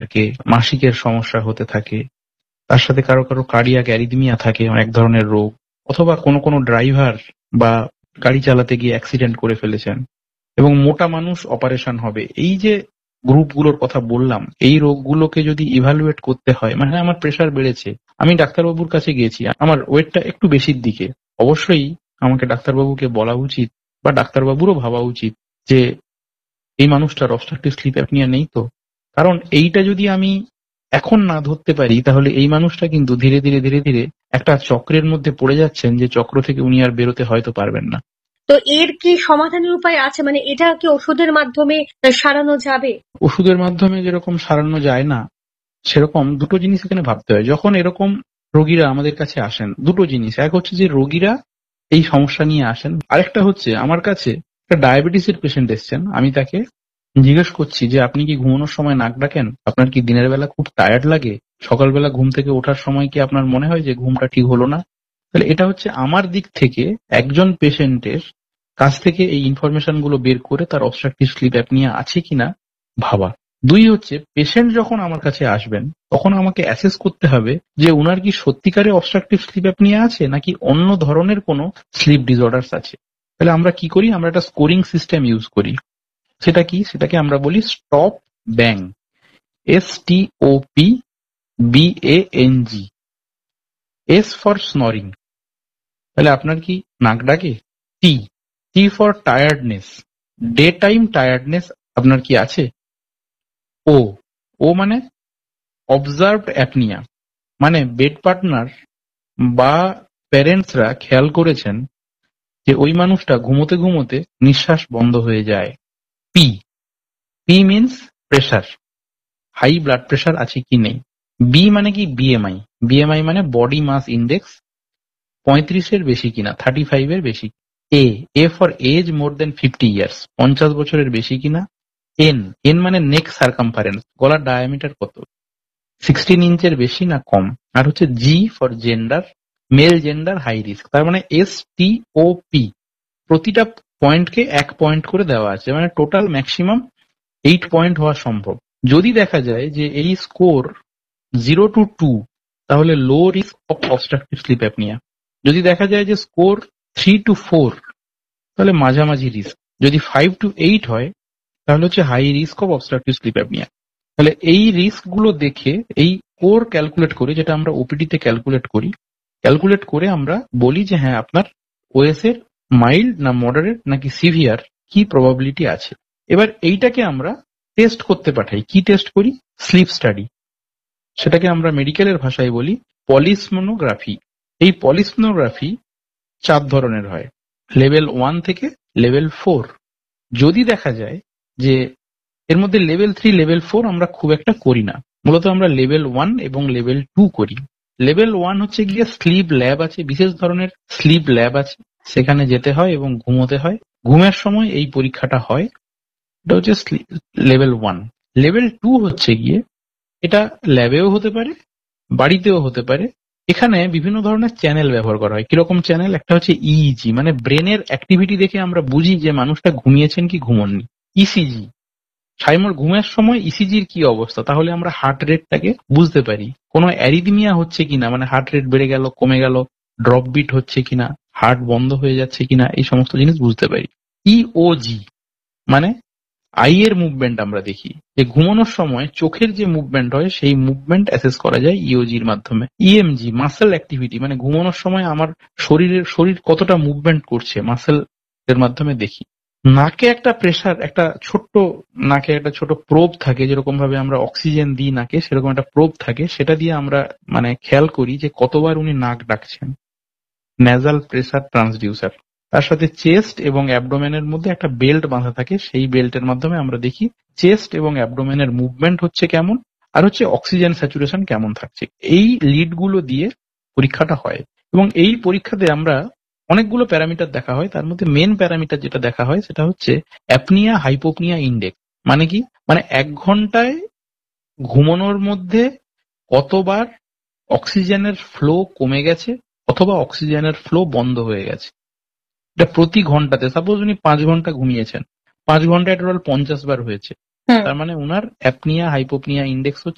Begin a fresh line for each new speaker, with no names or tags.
থাকে, মাসিকের সমস্যা হতে থাকে, তার সাথে কারো কারো কার্ডিয়াক অ্যারিথমিয়া থাকে, এক ধরনের রোগ, অথবা কোনো কোনো ড্রাইভার বা গাড়ি চালাতে গিয়ে অ্যাক্সিডেন্ট করে ফেলেছেন এবং মোটা মানুষ অপারেশন হবে। এই যে গ্রুপগুলোর কথা বললাম, এই রোগগুলোকে যদি ইভ্যালুয়েট করতে হয়, মানে আমার প্রেশার বেড়েছে, আমি ডাক্তারবাবুর কাছে গিয়েছি, আমার ওয়েটটা একটু বেশির দিকে, অবশ্যই আমাকে ডাক্তারবাবুকে বলা উচিত বা ডাক্তারবাবুরও ভাবা উচিত যে এই মানুষটার অবস্ট্রাকটিভ স্লিপ অ্যাপনিয়া নেই তো। কারণ এইটা যদি আমি এখন না ধরতে পারি, তাহলে এই মানুষটা কিন্তু ধীরে ধীরে ধীরে ধীরে একটা চক্রের মধ্যে পড়ে যাচ্ছেন, যে চক্র থেকে উনি আর বেরোতে হয়তো পারবেন না।
তো এর কি সমাধানের উপায় আছে? মানে এটা কি ওষুধের মাধ্যমে সারানো যাবে?
ওষুধের মাধ্যমে যেরকম সারানো যায় না, সেরকম দুটো জিনিস এখানে ভাবতে হয়। যখন এরকম রোগীরা আমাদের কাছে আসেন, দুটো জিনিস, এক হচ্ছে যে রোগীরা এই সমস্যা নিয়ে আসেন, আরেকটা হচ্ছে আমার কাছে একটা ডায়াবেটিসের পেশেন্ট এসছেন, আমি তাকে জিজ্ঞেস করছি যে আপনি কি ঘুমানোর সময় নাক ডাকেন, আপনার কি দিনের বেলা খুব টায়ার্ড লাগে, সকালবেলা ঘুম থেকে ওঠার সময় কি আপনার মনে হয় যে ঘুমটা ঠিক হলো না? তাহলে এটা হচ্ছে আমার দিক থেকে একজন পেশেন্টের কাছ থেকে এই ইনফরমেশন গুলো বের করে তার অবস্ট্রাকটিভ স্লিপ অ্যাপনিয়া আছে কিনা ভাবা। দুই হচ্ছে, পেশেন্ট যখন আমার কাছে আসবেন তখন আমাকে অ্যাসেস করতে হবে যে উনার কি সত্যিকারে অবস্ট্রাকটিভ স্লিপ অ্যাপনিয়া আছে নাকি অন্য ধরনের কোনো স্লিপ ডিসঅর্ডারস আছে। তাহলে আমরা কি করি, আমরা একটা স্কোরিং সিস্টেম ইউজ করি। সেটা কি, সেটাকে আমরা বলি stop bang, STOP BANG। S for স্নরিং, তাহলে আপনার কি নাক ডাকে? টি, T for tiredness, day time tiredness আপনার কি আছে? ও, ও মানে অবজার্ভড অ্যাপনিয়া, মানে বেড পার্টনার বা প্যারেন্টসরা খেয়াল করেছেন যে ওই মানুষটা ঘুমোতে ঘুমোতে নিঃশ্বাস বন্ধ হয়ে যায়। P, P means pressure, high blood pressure আছে কি নেই। বি মানে কি BMI, BMI মানে বডি মাস ইন্ডেক্স, 35-এর বেশি কিনা, 35-এর বেশি। এ, A for age more then 50 years, 50 বছরের বেশি কিনা। এন, এন মানে নেক সার্কামফারেন্স, গলার ডায়ামিটার কত, 16 ইঞ্চের বেশি না কম। আর হচ্ছে G for gender, mail gender high risk. তার মানে STOP, প্রতিটা পয়েন্টকে 1 পয়েন্ট করে দেওয়া আছে, মানে টোটাল ম্যাক্সিমাম 8 পয়েন্ট হওয়া সম্ভব। যদি দেখা যায় যে এই স্কোর 0 to 2, তাহলে low risk of obstructive sleep apnea. যদি দেখা যায় যে স্কোর 3 to 4, তাহলে মাঝামাঝি রিস্ক। যদি 5 to 8 হয়, তাহলে হচ্ছে high risk of obstructive sleep apnea. তাহলে এই রিস্ক গুলো দেখে, এই কোর ক্যালকুলেট করে, যেটা আমরা ওপিডি তে ক্যালকুলেট করি, ক্যালকুলেট করে আমরা বলি যে হ্যাঁ আপনার ওএস এর মাইল্ড না মডারেট নাকি সিভিয়ার কি প্রবাবিলিটি আছে। এবার এইটাকে আমরা টেস্ট করতে পাঠাই। কি টেস্ট করি? Slip study. সেটাকে আমরা মেডিকেলের ভাষায় বলি পলিসমোনোগ্রাফি। এই পলিসমোনোগ্রাফি 4 ধরনের হয়, লেভেল 1 থেকে লেভেল 4। যদি দেখা যায় যে এর মধ্যে লেভেল 3 লেভেল 4 আমরা খুব একটা করি না, মূলত আমরা লেভেল 1 এবং লেভেল 2 করি। লেভেল 1 হচ্ছে গিয়ে স্লিপ ল্যাব আছে, বিশেষ ধরনের স্লিপ ল্যাব আছে, সেখানে যেতে হয় এবং ঘুমোতে হয়। ঘুমের সময় এই পরীক্ষাটা হয়, এটা হচ্ছে লেভেল 1। লেভেল 2 হচ্ছে গিয়ে, এটা ল্যাবেও হতে পারে, বাড়িতেও হতে পারে। এখানে বিভিন্ন ধরনের চ্যানেল ব্যবহার করা হয়। কিরকম চ্যানেল? একটা হচ্ছে EEG, মানে ব্রেনের অ্যাক্টিভিটি দেখে আমরা বুঝি যে মানুষটা ঘুমিয়েছেন কি ঘুমননি। ECG, সাইমর ঘুমের সময় ইসিজির কি অবস্থা, তাহলে আমরা হার্ট রেটটাকে বুঝতে পারি। কোনো অ্যারিথমিয়া হচ্ছে কিনা, মানে হার্ট রেট বেড়ে গেল কমে গেল, ড্রপ বিট হচ্ছে কিনা, হার্ট বন্ধ হয়ে যাচ্ছে কিনা, এই সমস্ত জিনিস বুঝতে পারি। EOG মানে আই এর মুভমেন্ট আমরা দেখি, যে ঘুমানোর সময় চোখের যে মুভমেন্ট হয় সেই মুভমেন্ট অ্যাসেস করা যায় ইওজির মাধ্যমে। EMG মাসেল অ্যাক্টিভিটি, মানে ঘুমানোর সময় আমার শরীর কতটা মুভমেন্ট করছে, মাসেল এর মাধ্যমে দেখি। নাকে একটা প্রেসার, একটা ছোট্ট নাকে একটা ছোট প্রোব থাকে, যেরকম ভাবে আমরা অক্সিজেন দিই নাকে, সেরকম একটা প্রোব থাকে, সেটা দিয়ে আমরা মানে খেয়াল করি যে কতবার উনি নাক ডাকছেন, ন্যাজাল প্রেসার ট্রান্সডিউসার। তার সাথে চেস্ট এবং অ্যাবডোমেনের মধ্যে একটা বেল্ট বাঁধা থাকে, সেই বেল্টের মাধ্যমে আমরা দেখি চেস্ট এবং অ্যাবডোমেনের মুভমেন্ট হচ্ছে কেমন, আর হচ্ছে অক্সিজেন স্যাচুরেশন কেমন থাকছে। এই লিড গুলো দিয়ে পরীক্ষাটা হয়, এবং এই পরীক্ষাতে আমরা অনেকগুলো প্যারামিটার দেখা হয়। তার মধ্যে মেন প্যারামিটার যেটা দেখা হয় সেটা হচ্ছে অ্যাপনিয়া হাইপোপনিয়া ইন্ডেক্স। মানে কি, মানে 1 ঘন্টায় ঘুমানোর মধ্যে কতবার অক্সিজেনের ফ্লো কমে গেছে অথবা অক্সিজেনের ফ্লো বন্ধ হয়ে গেছে। এটা প্রতি ঘন্টাতে, সাপোজ উনি 5 ঘন্টা ঘুমিয়েছেন, 5 ঘন্টায় টোটাল 50 বার হয়েছে, তার মানে উনার অ্যাপনিয়া হাইপোপনিয়া ইন্ডেক্স